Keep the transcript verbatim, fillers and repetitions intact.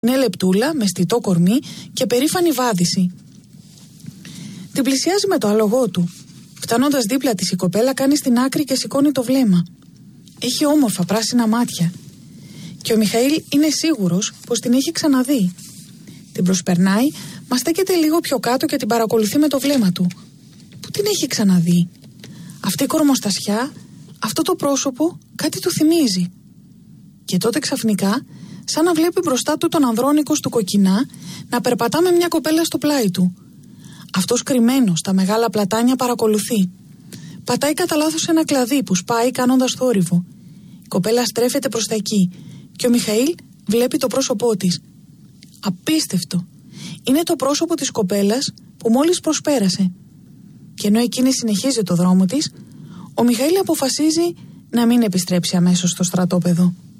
Είναι λεπτούλα, με στιτό κορμί και περήφανη βάδιση. Την πλησιάζει με το άλογό του. Φτάνοντας δίπλα της, η κοπέλα κάνει στην άκρη και σηκώνει το βλέμμα. Έχει όμορφα πράσινα μάτια. Και ο Μιχαήλ είναι σίγουρος πως την έχει ξαναδεί. Την προσπερνάει, μα στέκεται λίγο πιο κάτω και την παρακολουθεί με το βλέμμα του. Πού την έχει ξαναδεί? Αυτή η κορμοστασιά, αυτό το πρόσωπο, κάτι του θυμίζει. Και τότε ξαφνικά, σαν να βλέπει μπροστά του τον Ανδρώνικο του Κοκκινά να περπατά με μια κοπέλα στο πλάι του. Αυτός κρυμμένος στα μεγάλα πλατάνια παρακολουθεί. Πατάει κατά λάθος ένα κλαδί που σπάει κάνοντας θόρυβο. Η κοπέλα στρέφεται προς τα εκεί και ο Μιχαήλ βλέπει το πρόσωπό της. Απίστευτο! Είναι το πρόσωπο της κοπέλας που μόλις προσπέρασε. Και ενώ εκείνη συνεχίζει το δρόμο της, ο Μιχαήλ αποφασίζει να μην επιστρέψει αμέσως στο στρατόπεδο.